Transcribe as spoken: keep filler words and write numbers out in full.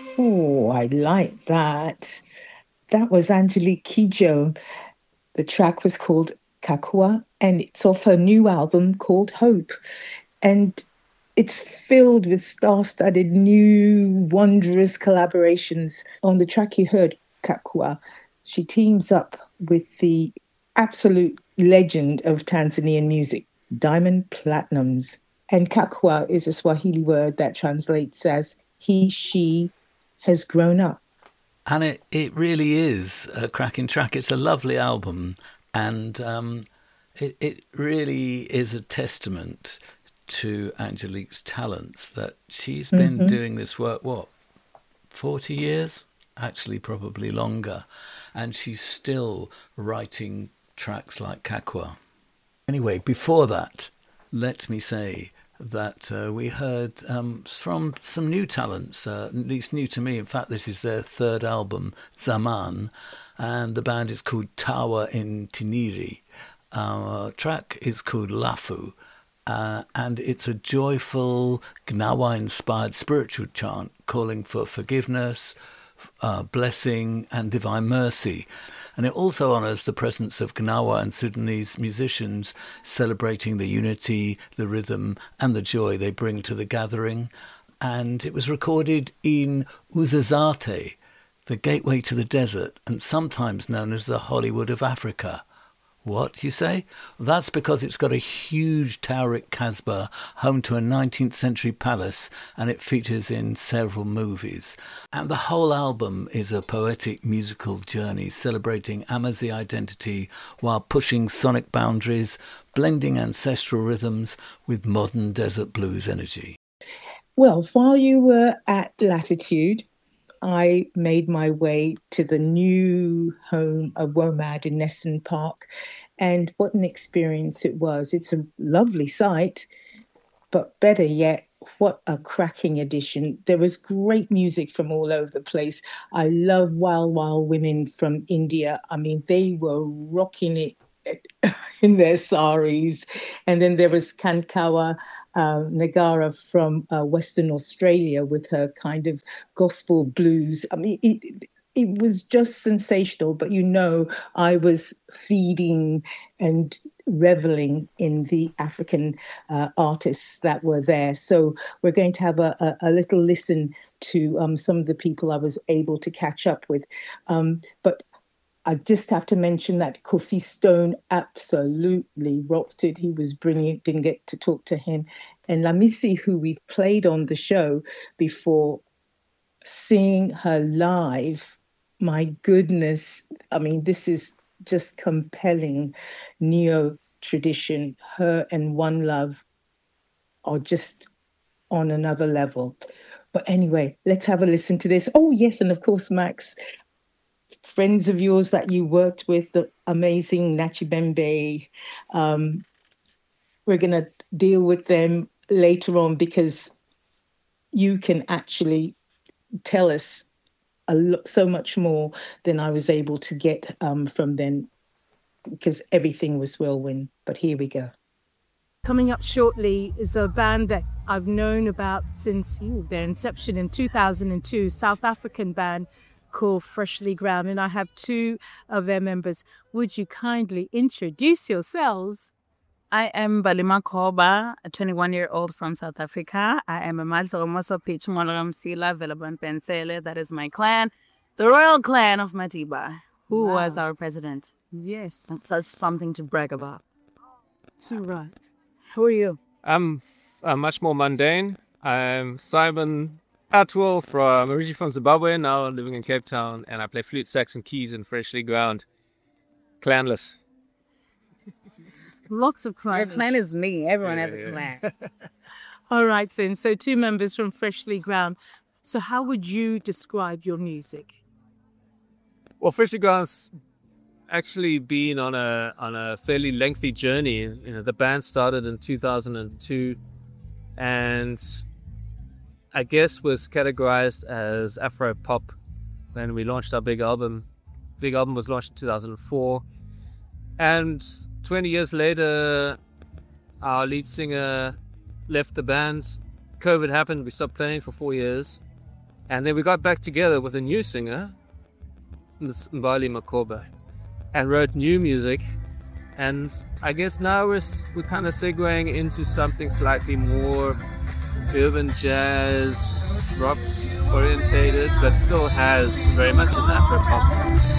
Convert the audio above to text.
Oh, I like that. That was Angelique Kidjo. The track was called Kakua, and it's off her new album called Hope. And it's filled with star-studded new wondrous collaborations. On the track you heard, Kakua, she teams up with the absolute legend of Tanzanian music, Diamond Platinums. And Kakua is a Swahili word that translates as he, she has grown up. And it, it really is a cracking track. It's a lovely album, and um, it, it really is a testament to Angelique's talents that she's been Mm-hmm. doing this work, what, forty years? Actually, probably longer. And she's still writing tracks like Kakwa. Anyway, before that, let me say that uh, we heard um, from some new talents, uh, at least new to me. In fact, this is their third album, Zaman, and the band is called Tawa in Tiniri. Our track is called Lafu, uh, and it's a joyful, Gnawa-inspired spiritual chant calling for forgiveness, uh, blessing, and divine mercy. And it also honours the presence of Gnawa and Sudanese musicians celebrating the unity, the rhythm and the joy they bring to the gathering. And it was recorded in Uzazate, the gateway to the desert, and sometimes known as the Hollywood of Africa. What, you say? Well, that's because it's got a huge Tauric Casbah, home to a nineteenth century palace, and it features in several movies. And the whole album is a poetic musical journey celebrating Amazi identity while pushing sonic boundaries, blending ancestral rhythms with modern desert blues energy. Well, while you were at Latitude, I made my way to the new home of WOMAD in Nesson Park. And what an experience it was. It's a lovely site, but better yet, what a cracking edition. There was great music from all over the place. I love Wild Wild Women from India. I mean, they were rocking it in their saris. And then there was Kankawa uh, Nagara from uh, Western Australia with her kind of gospel blues. I mean, it, it was just sensational, but you know, I was feeding and reveling in the African uh, artists that were there. So we're going to have a, a, a little listen to um, some of the people I was able to catch up with. Um, but I just have to mention that Kofi Stone absolutely rocked it. He was brilliant. Didn't get to talk to him. And Lamisi, who we've played on the show before, seeing her live, my goodness. I mean, this is just compelling neo tradition. Her and One Love are just on another level. But anyway, let's have a listen to this. Oh, yes. And of course, Max, friends of yours that you worked with, the amazing Nachi Bembe. Um, we're going to deal with them later on because you can actually tell us a lot, so much more than I was able to get um, from them because everything was whirlwind. But here we go. Coming up shortly is a band that I've known about since ooh, their inception in two thousand two, South African band called Freshly Ground, and I have two of their members. Would you kindly introduce yourselves? I am Balima Koba, a twenty-one-year-old from South Africa. I am a Mazlomoso Pichmolaramsila Velaban Pensele. That is my clan, the royal clan of Madiba, who wow. was our president. Yes. That's such something to brag about. Too right. Who are you? I'm uh, much more mundane. I'm Simon Atwell from originally from Zimbabwe, now living in Cape Town, and I play flute, sax, and keys in Freshly Ground. Clanless. Lots of clans. Your clan is me. Everyone yeah, has a yeah. clan. All right then. So two members from Freshly Ground. So how would you describe your music? Well, Freshly Ground's actually been on a on a fairly lengthy journey. You know, the band started in two thousand two, and I guess was categorized as Afro pop when we launched our big album. Big album was launched in two thousand four, and twenty years later, our lead singer left the band. COVID happened. We stopped playing for four years, And then we got back together with a new singer, this Mbali Makoba, and wrote new music. And I guess now we're, we're kind of segueing into something slightly more urban jazz, rock orientated, but still has very much an Afro pop